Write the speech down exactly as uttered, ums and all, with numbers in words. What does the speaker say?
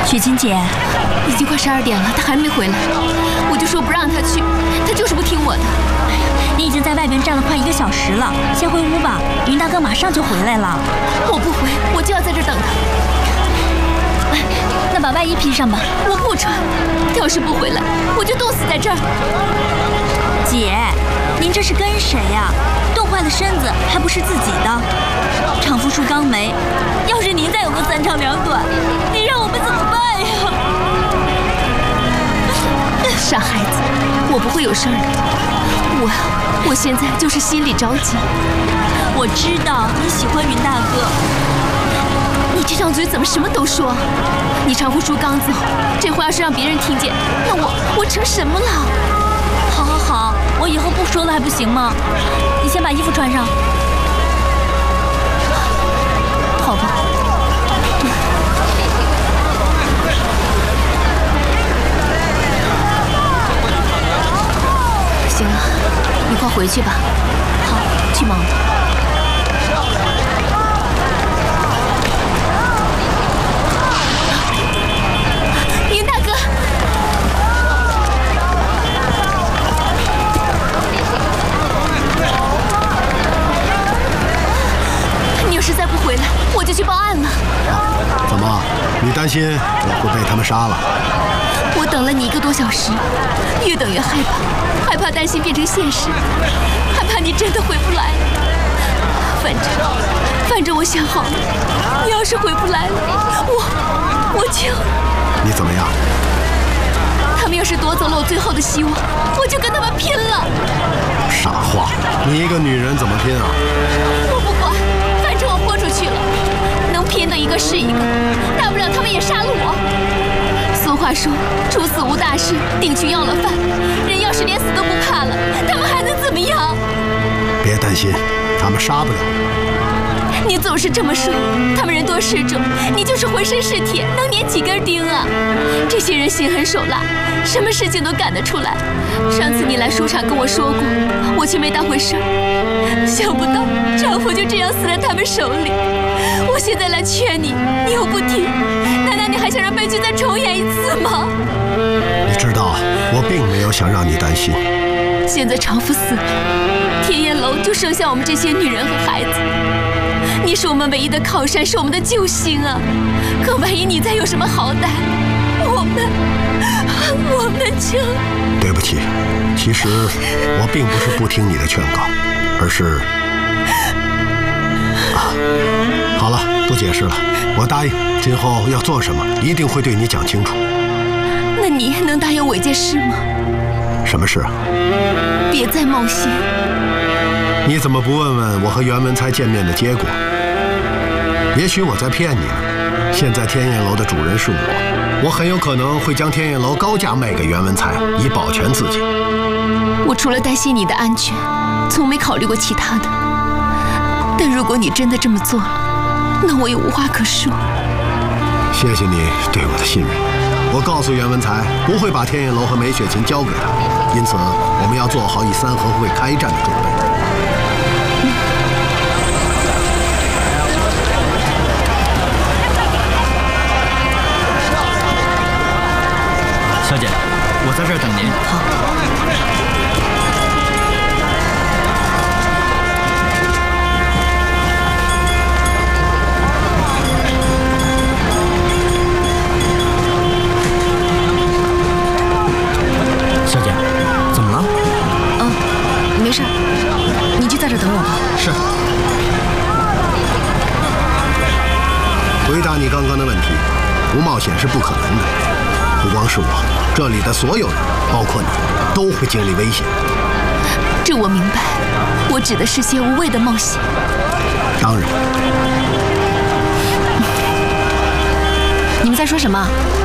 雪琴姐， 已经快十二点了，他还没回来，我就说不让他去，他就是不听我的。 哎呀，你已经在外边站了快一个小时了，先回屋吧，云大哥马上就回来了。 我不回，我就要在这等他。 哎，那把外衣披上吧。 我不穿，他要是不回来，我就冻死在这儿。 姐，您这是跟谁呀？冻坏了身子还不是自己的。丈夫树刚没，要是您再有个三长两短，你让我们怎么办呀？ 傻孩子，我不会有事儿的。我，我现在就是心里着急。 我知道你喜欢云大哥， 你这张嘴怎么什么都说？你丈夫叔刚走，这话要是让别人听见，那我我成什么了？ 好好好，我以后不说了还不行吗？你先把衣服穿上。好吧。 行了，你快回去吧。好，去忙吧。云大哥，你要是再不回来，我就去报案了。 怎么？你担心我会被他们杀了？ 我等了你一个多小时，越等越害怕，害怕担心变成现实，害怕你真的回不来。反正，反正我想好了，你要是回不来了，我，我就…… 你怎么样？ 他们要是夺走了我最后的希望，我就跟他们拼了。 傻话，你一个女人怎么拼啊？ 我不管，反正我豁出去了，能拼的一个是一个，大不了他们也杀了我。俗话说，处死无大事，顶去要了饭。人要是连死都不怕了，他们还能怎么样？ 别担心，他们杀不了你。 你总是这么说，他们人多势众，你就是浑身是铁，能粘几根钉啊？这些人心狠手辣，什么事情都干得出来。上次你来书场跟我说过，我却没当回事儿。想不到丈夫就这样死在他们手里。我现在来劝你，你又不听，难道你还想让悲剧再重演一次吗？ 你知道，我并没有想让你担心。 现在丈夫死了，天燕楼就剩下我们这些女人和孩子。你是我们唯一的靠山，是我们的救星啊！可万一你再有什么好歹，我们，我们就…… 对不起，其实我并不是不听你的劝告，而是……啊，好了，不解释了，我答应，今后要做什么，一定会对你讲清楚。 那你能答应我一件事吗？ 什么事啊？ 别再冒险。 你怎么不问问我和袁文才见面的结果？也许我在骗你呢。现在天燕楼的主人是我，我很有可能会将天燕楼高价卖给袁文才，以保全自己。 我除了担心你的安全，从没考虑过其他的。但如果你真的这么做了，那我也无话可说。 谢谢你对我的信任。我告诉袁文才，不会把天燕楼和梅雪琴交给他，因此我们要做好以三合会开战的准备。 小姐，我在这儿等您。 好。 小姐，怎么了？ 嗯，没事，你就在这等我吧。 是。 回答你刚刚的问题，不冒险是不可能的。不光是我，这里的所有人，包括你，都会经历危险。 这我明白，我指的是些无谓的冒险。 当然。 你们在说什么？